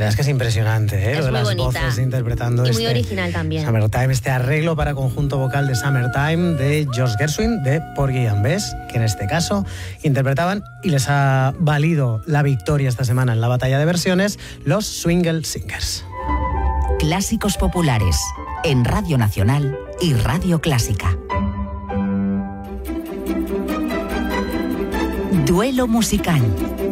verdad es que es impresionante, ¿eh? Es lo de muy las bonita. voces interpretando y muy original también. Summertime, este arreglo para conjunto vocal de Summertime de George Gershwin de Porgy and Bess, que en este caso interpretaban y les ha valido la victoria esta semana en la batalla de versiones los Swingle Singers. Clásicos populares en Radio Nacional y Radio Clásica. Duelo musical.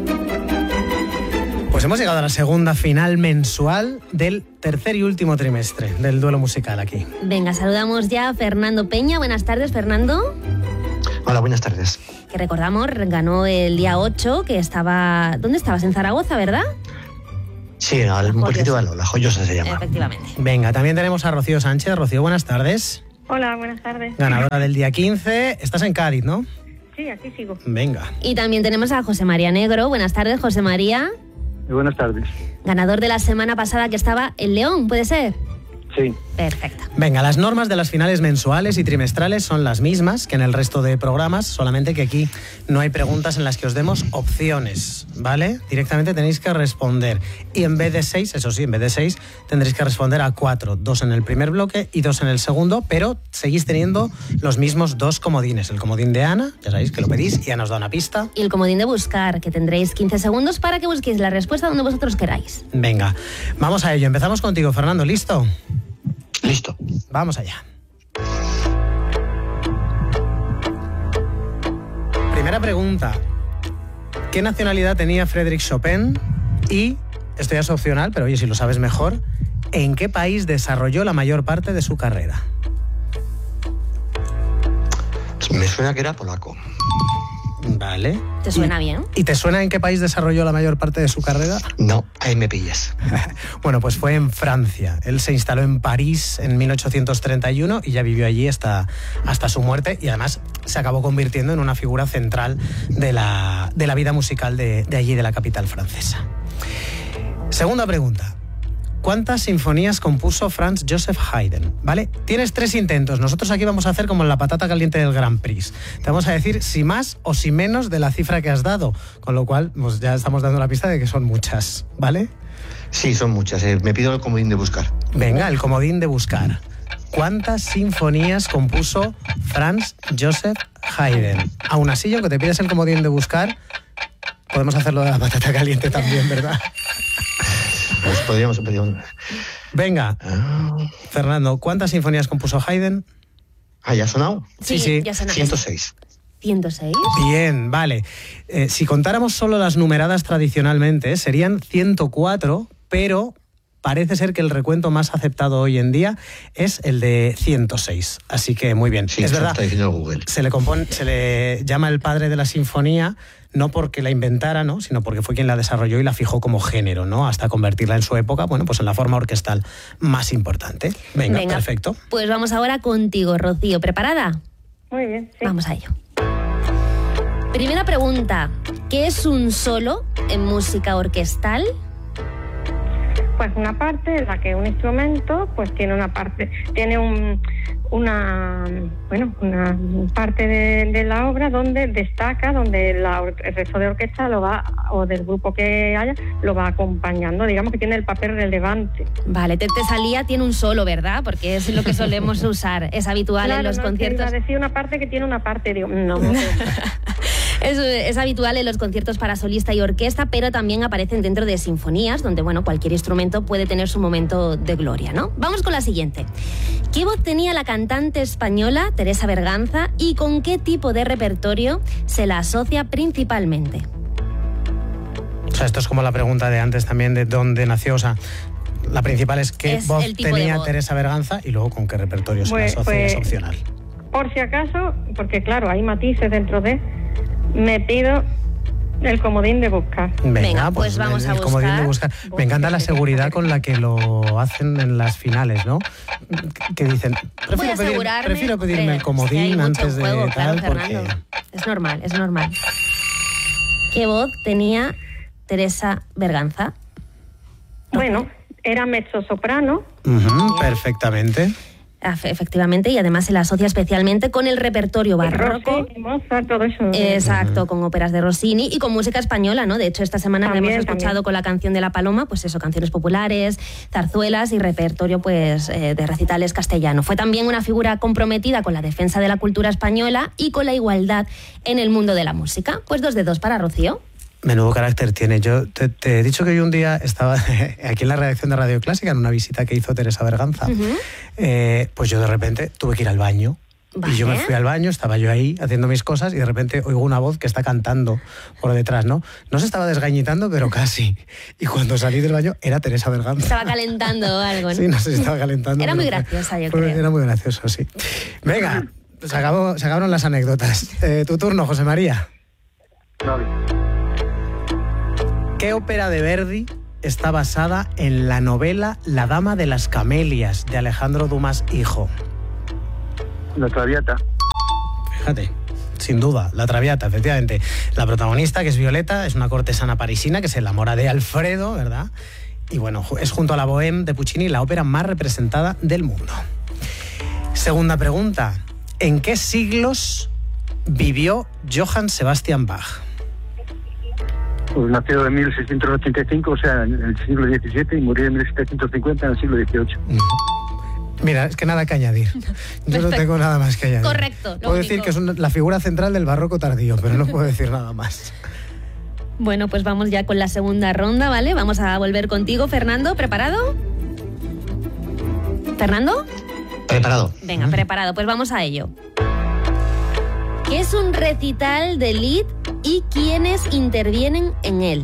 Pues hemos llegado a la segunda final mensual del tercer y último trimestre del duelo musical aquí. Venga, saludamos ya a Fernando Peña. Buenas tardes, Fernando. Hola, buenas tardes. Que recordamos, ganó el día 8, que estaba... ¿Dónde estabas? En Zaragoza, ¿verdad? Sí, un poquito de La Joyosa se llama. Efectivamente. Venga, también tenemos a Rocío Sánchez. Rocío, buenas tardes. Hola, buenas tardes. Ganadora del día 15. Estás en Cádiz, ¿no? Sí, aquí sigo. Venga. Y también tenemos a José María Negro. Buenas tardes, José María. Buenas tardes. Ganador de la semana pasada que estaba en León, ¿puede ser? Sí. Perfecto. Venga, las normas de las finales mensuales y trimestrales son las mismas que en el resto de programas, solamente que aquí no hay preguntas en las que os demos opciones, ¿vale? Directamente tenéis que responder. Y en vez de 6, eso sí, en vez de 6, tendréis que responder a 4. 2 en el primer bloque y 2 en el segundo, pero seguís teniendo los mismos 2 comodines. El comodín de Ana, ya sabéis que lo pedís, y ya nos da una pista. Y el comodín de buscar, que tendréis 15 segundos para que busquéis la respuesta donde vosotros queráis. Venga, vamos a ello. Empezamos contigo, Fernando. ¿Listo? Listo. Vamos allá. Primera pregunta. ¿Qué nacionalidad tenía Frédéric Chopin? Y, esto ya es opcional, pero oye, si lo sabes mejor, ¿en qué país desarrolló la mayor parte de su carrera? Me suena que era polaco. Vale. ¿Te suena bien? ¿Y te suena en qué país desarrolló la mayor parte de su carrera? No, ahí me pillas. Bueno, pues fue en Francia. Él se instaló en París en 1831 y ya vivió allí hasta su muerte, y además se acabó convirtiendo en una figura central de la vida musical de allí, de la capital francesa. Segunda pregunta. ¿Cuántas sinfonías compuso Franz Joseph Haydn? ¿Vale? Tienes 3 intentos. Nosotros aquí vamos a hacer como en la patata caliente del Grand Prix. Te vamos a decir si más o si menos de la cifra que has dado. Con lo cual, pues ya estamos dando la pista de que son muchas, ¿vale? Sí, son muchas. Me pido el comodín de buscar. Venga, el comodín de buscar. ¿Cuántas sinfonías compuso Franz Joseph Haydn? Aún así, aunque te pides el comodín de buscar, podemos hacerlo de la patata caliente también, ¿verdad? Pues podríamos. Venga, Fernando, ¿cuántas sinfonías compuso Haydn? ¿Ya ha sonado? Sí. Ya sonó. 106. 106. Bien, vale. Si contáramos solo las numeradas tradicionalmente, serían 104, pero parece ser que el recuento más aceptado hoy en día es el de 106. Así que muy bien. Sí, es verdad. Está diciendo Google. Se le llama el padre de la sinfonía, no porque la inventara, ¿no?, sino porque fue quien la desarrolló y la fijó como género, ¿no?, hasta convertirla en su época, bueno, pues en la forma orquestal más importante. Venga, perfecto. Pues vamos ahora contigo, Rocío. ¿Preparada? Muy bien, sí. Vamos a ello. Primera pregunta. ¿Qué es un solo en música orquestal? Pues una parte en la que un instrumento pues tiene una parte, tiene una parte de la obra donde destaca, donde el resto de orquesta lo va, o del grupo que haya, lo va acompañando, digamos que tiene el papel relevante. Vale, te salía, tiene un solo, ¿verdad? Porque es lo que solemos usar, es habitual, claro, en los conciertos. Iba a decir una parte que tiene una parte, digo, no. Es habitual en los conciertos para solista y orquesta, pero también aparecen dentro de sinfonías, donde, bueno, cualquier instrumento puede tener su momento de gloria, ¿no? Vamos con la siguiente. ¿Qué voz tenía la cantante española Teresa Berganza y con qué tipo de repertorio se la asocia principalmente? O sea, esto es como la pregunta de antes también de dónde nació, o sea, la principal es qué voz tenía Teresa Berganza y luego con qué repertorio se la asocia, es opcional. Por si acaso, porque claro, hay matices dentro de... Me pido el comodín de buscar. Venga, pues vamos a buscar. Comodín de buscar. Me encanta la seguridad con la que lo hacen en las finales, ¿no? Que dicen, prefiero pedirme el comodín antes de juego, tal, claro, porque... Es normal. ¿Qué voz tenía Teresa Berganza? Bueno, era mezzosoprano. Perfectamente. Efectivamente, y además se la asocia especialmente con el repertorio barroco. Rossini, Mozart, todo eso. Exacto, con óperas de Rossini y con música española, ¿no? De hecho, esta semana También, la hemos escuchado también. con la canción de La Paloma, pues eso, canciones populares, zarzuelas y repertorio pues de recitales castellano. Fue también una figura comprometida con la defensa de la cultura española y con la igualdad en el mundo de la música. Pues 2 de 2 para Rocío. Menudo carácter tiene. Yo te he dicho que yo un día estaba aquí en la redacción de Radio Clásica en una visita que hizo Teresa Berganza. Pues yo de repente tuve que ir al baño. Vale. Y yo me fui al baño, estaba yo ahí haciendo mis cosas y de repente oigo una voz que está cantando por detrás, ¿no? No se estaba desgañitando, pero casi. Y cuando salí del baño era Teresa Berganza. Estaba calentando algo, ¿no? Sí, no sé si estaba calentando. Era muy pero graciosa, yo creo. Era muy gracioso, sí. Venga, se acabaron las anécdotas. Tu turno, José María. Vale. ¿Qué ópera de Verdi está basada en la novela La Dama de las Camelias de Alejandro Dumas hijo? La Traviata. Fíjate, sin duda, La Traviata, efectivamente. La protagonista, que es Violeta, es una cortesana parisina que se enamora de Alfredo, ¿verdad? Y bueno, es junto a la Bohème de Puccini la ópera más representada del mundo. Segunda pregunta. ¿En qué siglos vivió Johann Sebastian Bach? Pues nació en 1685, o sea, en el siglo XVII, y murió en 1750, en el siglo XVIII. Mira, es que nada que añadir. Yo no tengo nada más que añadir. Correcto, lo Puedo único. decir que es la figura central del barroco tardío, pero no puedo decir nada más. Bueno, pues vamos ya con la segunda ronda, ¿vale? Vamos a volver contigo, Fernando. ¿Preparado? ¿Fernando? Preparado. Venga, preparado. Pues vamos a ello. ¿Qué es un recital de Lied y quiénes intervienen en él?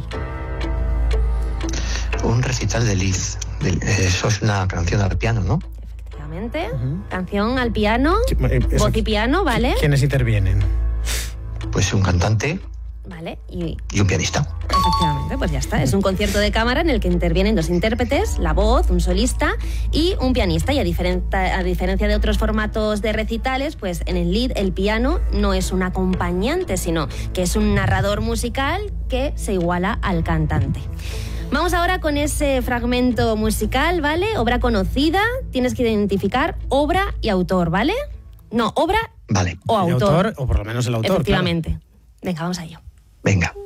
Un recital de Lied. Eso es una canción al piano, ¿no? Efectivamente. Canción al piano, Eso, voz y piano, ¿vale? ¿Quiénes intervienen? Pues un cantante Vale, y y un pianista. efectivamente, pues ya está. Es un concierto de cámara en el que intervienen 2 intérpretes, la voz, un solista y un pianista. Y a diferencia de otros formatos de recitales, pues en el Lied el piano no es un acompañante, sino que es un narrador musical que se iguala al cantante. Vamos ahora con ese fragmento musical, ¿vale? Obra conocida, tienes que identificar obra y autor, ¿vale? No, obra Vale, o El autor. o por lo menos el autor. Efectivamente. Venga, vamos a ello. venga.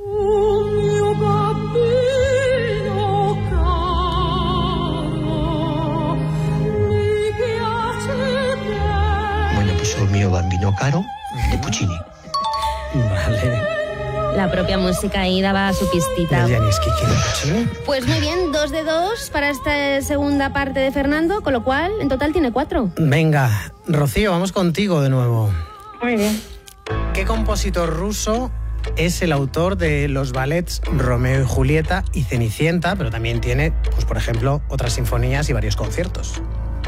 Bueno, pues el mio bambino caro de Puccini. Claro. Vale. La propia música ahí daba su pistita. ¿De Janis Kiki de Puccini? Pues muy bien, 2 de 2 para esta segunda parte de Fernando, con lo cual en total tiene 4. Venga, Rocío, vamos contigo de nuevo. Muy bien. ¿Qué compositor ruso es el autor de los ballets Romeo y Julieta y Cenicienta, pero también tiene, pues por ejemplo, otras sinfonías y varios conciertos?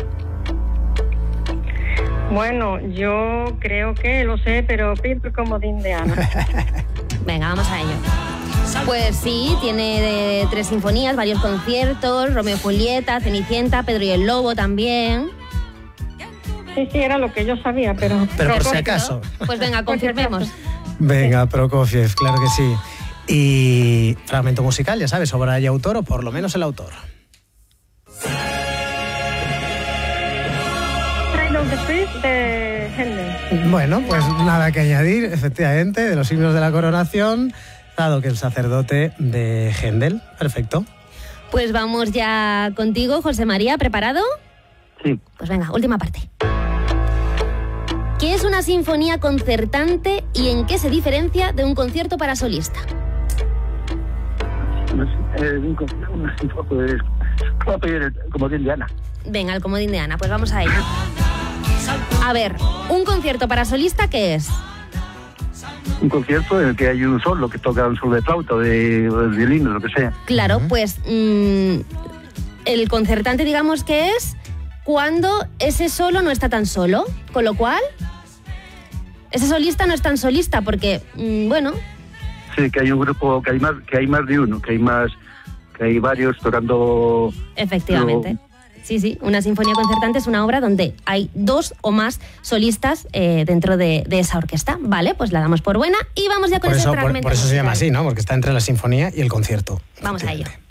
Bueno, yo creo que lo sé, pero pido el comodín de Ana. Venga, vamos a ello. Pues sí, tiene 3 sinfonías, varios conciertos, Romeo y Julieta, Cenicienta, Pedro y el Lobo también. Sí, era lo que yo sabía, pero... Pero por si Prokofiev. acaso. Pues venga, confirmemos. Venga, Prokofiev, claro que sí. Y fragmento musical, ya sabes, obra y autor, o por lo menos el autor. Trial of the Fifth de Händel. Bueno, pues nada que añadir, efectivamente, de los himnos de la coronación, dado que el sacerdote de Händel. Perfecto. Pues vamos ya contigo, José María, ¿preparado? Sí. Pues venga, última parte. ¿Qué es una sinfonía concertante y en qué se diferencia de un concierto para solista? ¿Cómo pedir el comodín de Ana? Venga, el comodín de Ana, pues vamos a ello. A ver, ¿un concierto para solista qué es? Un concierto en el que hay un solo que toca un solo de flauta o de violín o lo que sea. Claro, pues el concertante digamos que es cuando ese solo no está tan solo, con lo cual ese solista no es tan solista porque, bueno... Sí, que hay un grupo, que hay más de uno, que hay varios tocando... Efectivamente. Sí, una sinfonía concertante es una obra donde hay 2 o más solistas dentro de esa orquesta. Vale, pues la damos por buena y vamos ya con ese fragmento por eso se llama musical. así, ¿no? Porque está entre la sinfonía y el concierto. Vamos a ello.